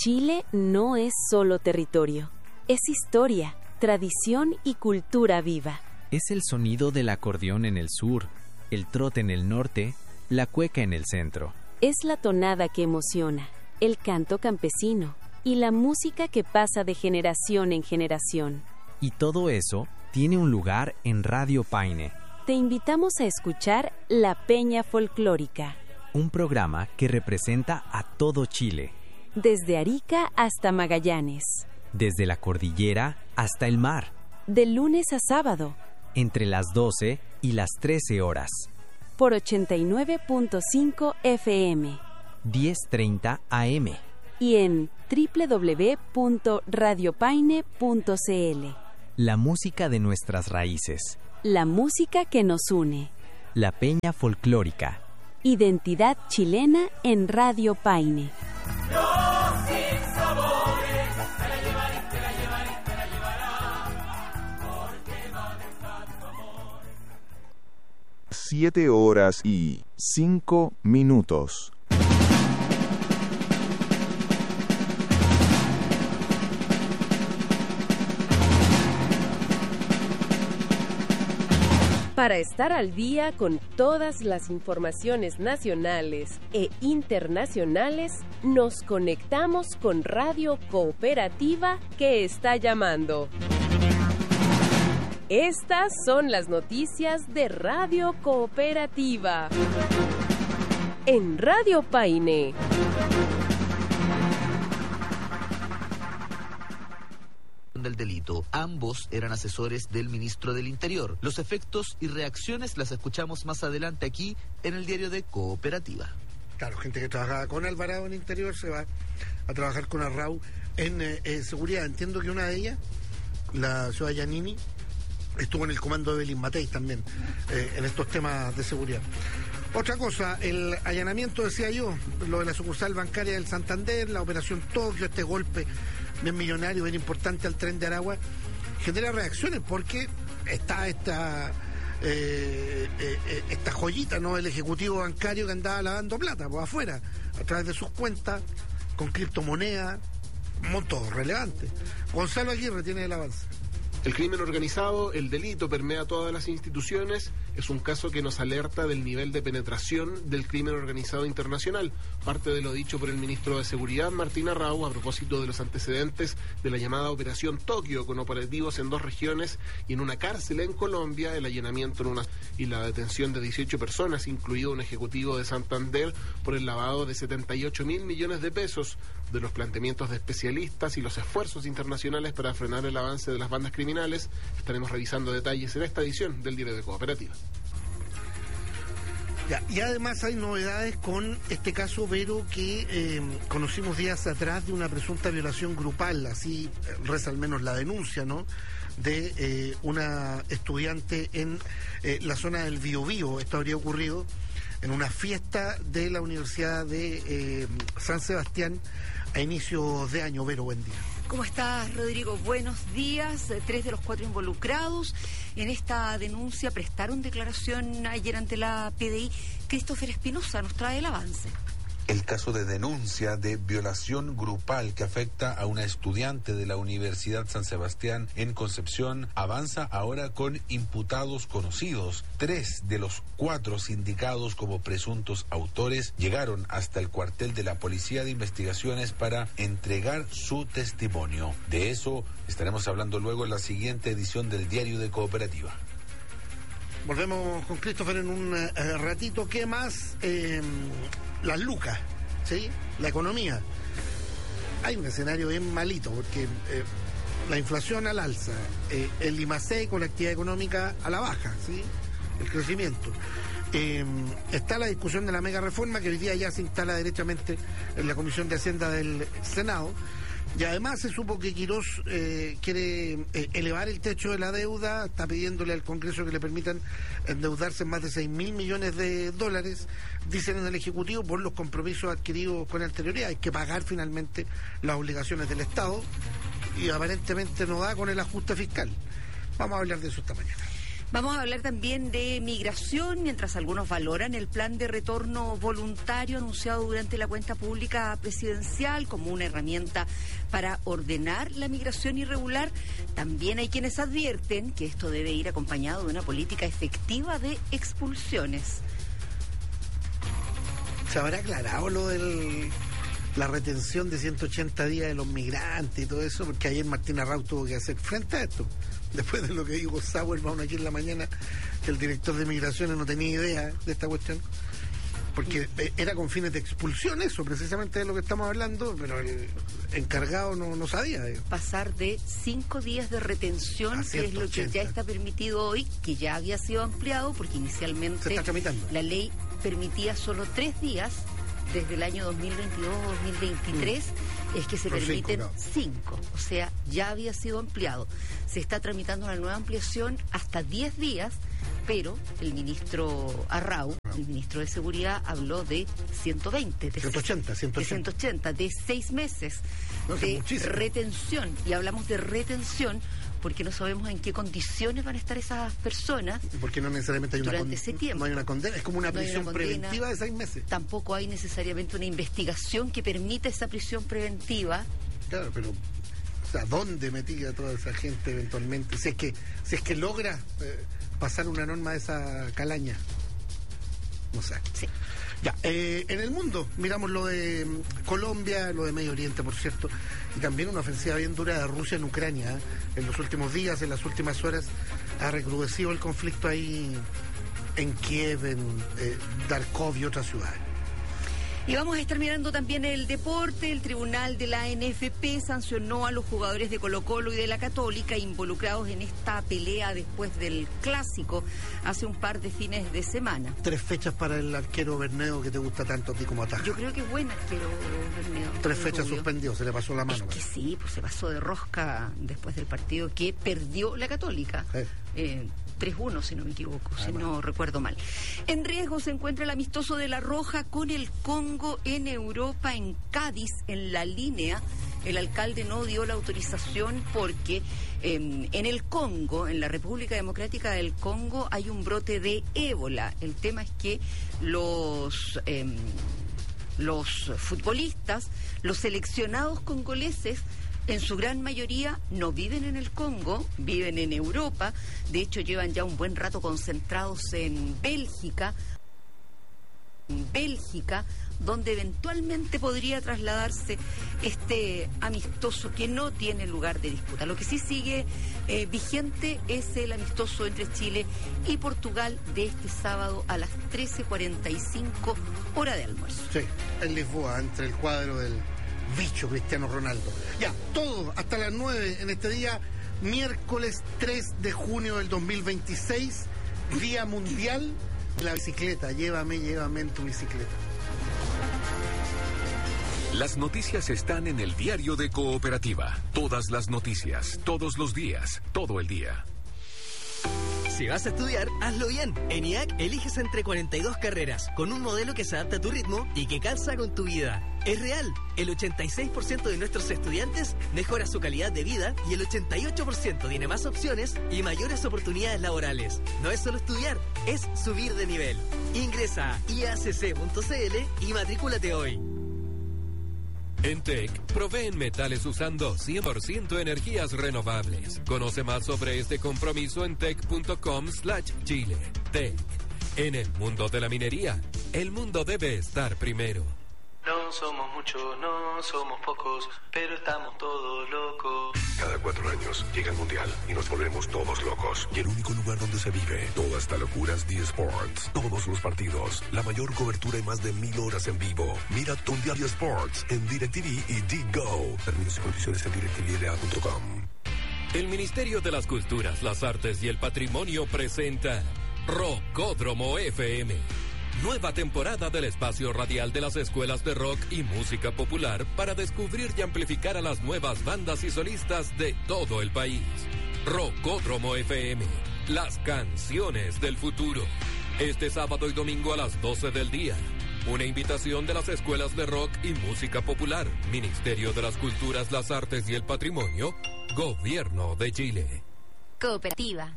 Chile no es solo territorio, es historia, tradición y cultura viva. Es el sonido del acordeón en el sur, el trote en el norte, la cueca en el centro. Es la tonada que emociona, el canto campesino y la música que pasa de generación en generación. Y todo eso tiene un lugar en Radio Paine. Te invitamos a escuchar La Peña Folclórica, un programa que representa a todo Chile. Desde Arica hasta Magallanes. Desde la cordillera hasta el mar. De lunes a sábado. Entre las 12 y las 13 horas. Por 89.5 FM. 10:30 AM. Y en www.radiopaine.cl. La música de nuestras raíces. La música que nos une. La Peña Folclórica. Identidad chilena en Radio Paine. 7:05. Para estar al día con todas las informaciones nacionales e internacionales, nos conectamos con Radio Cooperativa que está llamando. Estas son las noticias de Radio Cooperativa. En Radio Paine. Del delito. Ambos eran asesores del ministro del Interior. Los efectos y reacciones las escuchamos más adelante aquí en el diario de Cooperativa. Claro, gente que trabajaba con Alvarado en Interior se va a trabajar con Arrau en seguridad. Entiendo que una de ellas, la ciudad Giannini, estuvo en el comando de Belín Matei también en estos temas de seguridad. Otra cosa, el allanamiento, decía yo, lo de la sucursal bancaria del Santander, la operación Tokio, este golpe bien millonario, bien importante al Tren de Aragua, genera reacciones porque está esta joyita, ¿no? El ejecutivo bancario que andaba lavando plata por afuera, a través de sus cuentas, con criptomonedas, montos relevantes. Gonzalo Aguirre tiene el avance. El crimen organizado, el delito, permea todas las instituciones. Es un caso que nos alerta del nivel de penetración del crimen organizado internacional. Parte de lo dicho por el ministro de Seguridad, Martín Arrau, a propósito de los antecedentes de la llamada Operación Tokio, con operativos en 2 regiones y en una cárcel en Colombia, el allanamiento y la detención de 18 personas, incluido un ejecutivo de Santander, por el lavado de 78.000 millones de pesos, de los planteamientos de especialistas y los esfuerzos internacionales para frenar el avance de las bandas criminales. Estaremos revisando detalles en esta edición del Diario de Cooperativa. Ya, y además hay novedades con este caso, Vero, que conocimos días atrás de una presunta violación grupal, así reza al menos la denuncia, ¿no?, de una estudiante en la zona del Biobío. Esto habría ocurrido en una fiesta de la Universidad de San Sebastián a inicios de año. Vero, buen día. ¿Cómo estás, Rodrigo? Buenos días. 3 de los 4 involucrados en esta denuncia prestaron declaración ayer ante la PDI. Christopher Espinosa nos trae el avance. El caso de denuncia de violación grupal que afecta a una estudiante de la Universidad San Sebastián en Concepción avanza ahora con imputados conocidos. 3 de los 4 sindicados como presuntos autores llegaron hasta el cuartel de la Policía de Investigaciones para entregar su testimonio. De eso estaremos hablando luego en la siguiente edición del Diario de Cooperativa. Volvemos con Christopher en un ratito. ¿Qué más? Las lucas, ¿sí? La economía. Hay un escenario bien malito porque la inflación al alza, el IMASEC con la actividad económica a la baja, ¿sí? El crecimiento. Está la discusión de la mega reforma que hoy día ya se instala derechamente en la Comisión de Hacienda del Senado. Y además se supo que Quirós quiere elevar el techo de la deuda, está pidiéndole al Congreso que le permitan endeudarse en más de 6.000 millones de dólares, dicen en el Ejecutivo, por los compromisos adquiridos con anterioridad. Hay que pagar finalmente las obligaciones del Estado y aparentemente no da con el ajuste fiscal. Vamos a hablar de eso esta mañana. Vamos a hablar también de migración, mientras algunos valoran el plan de retorno voluntario anunciado durante la cuenta pública presidencial como una herramienta para ordenar la migración irregular. También hay quienes advierten que esto debe ir acompañado de una política efectiva de expulsiones. ¿Se habrá aclarado lo de la retención de 180 días de los migrantes y todo eso? Porque ayer Martín Arrau tuvo que hacer frente a esto. Después de lo que dijo Sauerbaum aquí en la mañana, que el director de migraciones no tenía idea de esta cuestión, porque era con fines de expulsión eso, precisamente de lo que estamos hablando, pero el encargado no sabía. Pasar de 5 días de retención, que es lo que ya está permitido hoy, que ya había sido ampliado, porque inicialmente se está tramitando. La ley permitía solo 3 días, desde el año 2022-2023, es que se permiten 5, o sea, ya había sido ampliado. Se está tramitando una nueva ampliación hasta 10 días, pero el ministro Arrau, el ministro de Seguridad, habló de 120. De 180, de 6 meses de retención. Y hablamos de retención porque no sabemos en qué condiciones van a estar esas personas. Porque no necesariamente hay durante ese tiempo. No hay una condena, es como una prisión preventiva de 6 meses. Tampoco hay necesariamente una investigación que permita esa prisión preventiva. Claro, pero o sea, ¿dónde metía a toda esa gente eventualmente? Si es que logra pasar una norma de esa calaña. No sé. Sí. Ya, en el mundo miramos lo de Colombia, lo de Medio Oriente, por cierto, y también una ofensiva bien dura de Rusia en Ucrania. En los últimos días, en las últimas horas, ha recrudecido el conflicto ahí en Kiev, en Kharkov y otras ciudades. Y vamos a estar mirando también el deporte. El tribunal de la NFP sancionó a los jugadores de Colo-Colo y de la Católica involucrados en esta pelea después del clásico hace un par de fines de semana. 3 fechas para el arquero Bernedo que te gusta tanto a ti como a Taja. Yo creo que es buen arquero Bernedo. 3 fechas suspendido, se le pasó la mano. Es que sí, pues se pasó de rosca después del partido que perdió la Católica. 3-1, si no me equivoco, si no recuerdo mal. En riesgo se encuentra el amistoso de La Roja con el Congo en Europa, en Cádiz, en La Línea. El alcalde no dio la autorización porque en el Congo, en la República Democrática del Congo, hay un brote de ébola. El tema es que los futbolistas, los seleccionados congoleses, en su gran mayoría no viven en el Congo, viven en Europa. De hecho, llevan ya un buen rato concentrados en Bélgica, donde eventualmente podría trasladarse este amistoso que no tiene lugar de disputa. Lo que sí sigue vigente es el amistoso entre Chile y Portugal de este sábado a las 13:45 hora de almuerzo. Sí, en Lisboa, entre el cuadro del bicho Cristiano Ronaldo. Ya, todo hasta las 9 en este día, miércoles 3 de junio del 2026, Día Mundial de la Bicicleta. Llévame en tu bicicleta. Las noticias están en el diario de Cooperativa. Todas las noticias, todos los días, todo el día. Si vas a estudiar, hazlo bien. En IAC eliges entre 42 carreras, con un modelo que se adapta a tu ritmo y que calza con tu vida. Es real, el 86% de nuestros estudiantes mejora su calidad de vida y el 88% tiene más opciones y mayores oportunidades laborales. No es solo estudiar, es subir de nivel. Ingresa a iacc.cl y matrículate hoy. En TEC, proveen metales usando 100% energías renovables. Conoce más sobre este compromiso en tec.com/Chile. TEC. En el mundo de la minería, el mundo debe estar primero. No somos muchos, no somos pocos, pero estamos todos locos. Cada 4 años llega el Mundial y nos volvemos todos locos. Y el único lugar donde se vive toda esta locura es D-Sports. Todos los partidos, la mayor cobertura y más de 1000 horas en vivo. Mira tu Mundial Sports en DirecTV y D-Go. Términos y condiciones en directvla.com. El Ministerio de las Culturas, las Artes y el Patrimonio presenta Rockódromo FM. Nueva temporada del espacio radial de las escuelas de rock y música popular para descubrir y amplificar a las nuevas bandas y solistas de todo el país. Rockódromo FM, las canciones del futuro. Este sábado y domingo a las 12 del día. Una invitación de las escuelas de rock y música popular, Ministerio de las Culturas, las Artes y el Patrimonio, Gobierno de Chile. Cooperativa.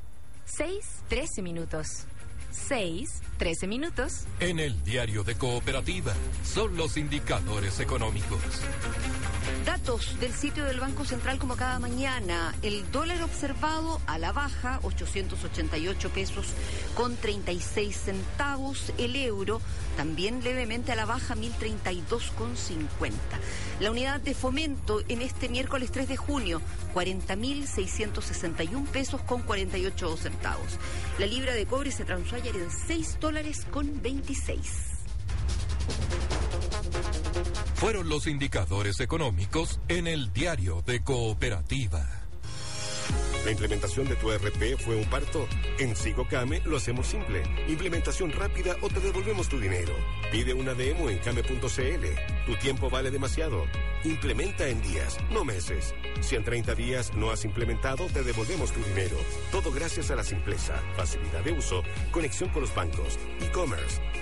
6:13 minutos. 6:13 minutos. En el diario de Cooperativa son los indicadores económicos. Datos del sitio del Banco Central como cada mañana. El dólar observado a la baja, 888 pesos con 36 centavos. El euro también levemente a la baja, 1032,50. La unidad de fomento en este miércoles 3 de junio, 40.661 pesos con 48 centavos. La libra de cobre se transó ayer en $6.26. Fueron los indicadores económicos en el diario de Cooperativa. ¿La implementación de tu ERP fue un parto? En Sigocame lo hacemos simple. Implementación rápida o te devolvemos tu dinero. Pide una demo en came.cl. Tu tiempo vale demasiado. Implementa en días, no meses. Si en 30 días no has implementado, te devolvemos tu dinero. Todo gracias a la simpleza, facilidad de uso, conexión con los bancos, e-commerce,